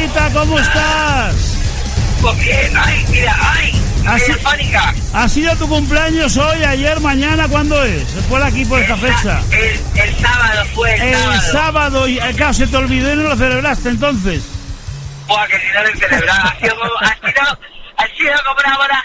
Sarita, ¿cómo estás? Pues bien, ay, mira, ¿Ha sido tu cumpleaños hoy, ayer, mañana? ¿Cuándo es? Fue aquí por esta fecha. El sábado fue el sábado. Y claro, se te olvidó y no lo celebraste entonces. Buah, que si no lo he celebrado. Ha sido como una boda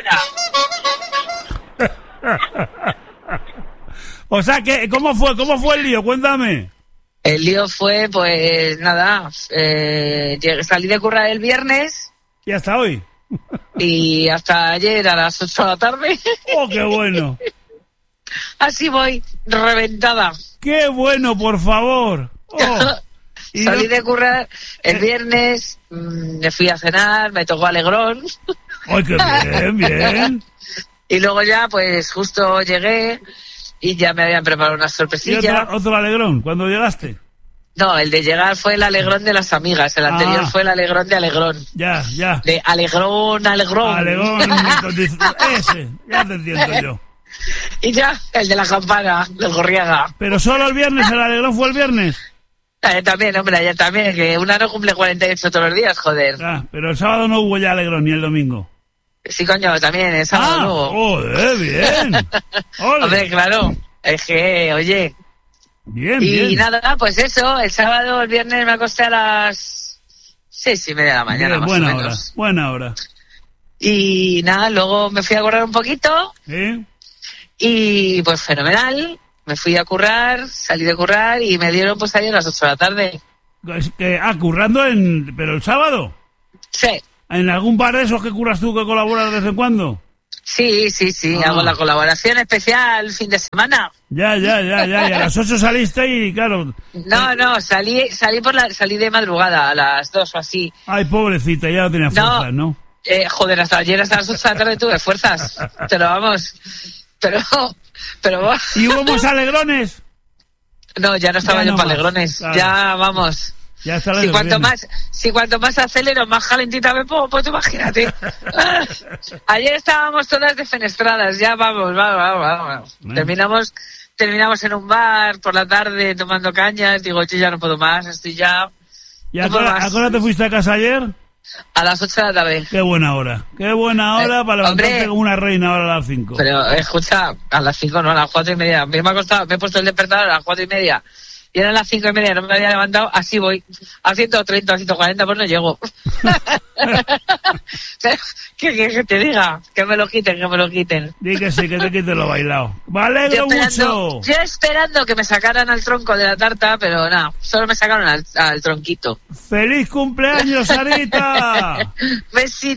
gitana. O sea, que ¿cómo fue el lío? Cuéntame. El lío fue, pues, nada, salí de currar el viernes. ¿Y hasta hoy? Y hasta ayer a las 8 de la tarde. ¡Oh, qué bueno! Así voy, reventada. ¡Qué bueno, por favor! Oh. Salí de currar el viernes, me fui a cenar, me tocó alegrón. ¡Ay, qué bien, bien! Y luego ya, pues, justo llegué y ya me habían preparado una sorpresilla. ¿Y otro alegrón? ¿Cuándo llegaste? No, el de llegar fue el alegrón de las amigas. El anterior fue el alegrón de alegrón. Ya. De alegrón. Alegrón, ese, ya te entiendo yo. Y ya, el de la campana, del Gorriaga. ¿Pero solo el viernes? ¿El alegrón fue el viernes? También, hombre, ayer también, que una no cumple 48 todos los días, joder. Pero el sábado no hubo ya alegrón, ni el domingo. Sí, coño, también, el sábado no hubo. ¡Joder, bien! Hombre, claro, es que, oye... Bien, y nada, pues eso, el sábado, el viernes me acosté a las 6:30 de la mañana, más o menos. Buena hora. Y nada, luego me fui a correr un poquito. ¿Sí? Y pues fenomenal, me fui a currar, salí de currar y me dieron pues ayer a las 8 de la tarde. ¿Currando pero el sábado? Sí. ¿En algún bar de esos que curras tú, que colaboras de vez en cuando? Sí, hago la colaboración especial fin de semana. Ya, y a las 8 saliste y claro... No, salí de madrugada a las 2 o así. Ay, pobrecita, ya no tenía fuerzas, ¿no? Joder, hasta ayer hasta las 8 de la tarde tuve fuerzas, pero vamos, pero... ¿Y hubo más alegrones? No, ya no estaba yo para alegrones, claro. Ya vamos... Ya está si cuanto más acelero, más calentita me pongo, pues imagínate. Ayer estábamos todas defenestradas, ya vamos. Terminamos en un bar por la tarde tomando cañas, digo, yo ya no puedo más, estoy ya... ¿Y a qué hora te fuiste a casa ayer? A las 8 de la tarde. Qué buena hora para levantarte como una reina ahora a las 5. Pero escucha, a las 5 no, a las 4:30. Me he puesto el despertador a las 4:30. Y eran las 5:30, no me había levantado, así voy. A 130, a 140, pues no llego. que te diga, que me lo quiten. Di que sí, que te quiten lo bailado. ¡Me alegro mucho! Yo esperando que me sacaran al tronco de la tarta, pero nada, solo me sacaron al tronquito. ¡Feliz cumpleaños, Sarita! Besito.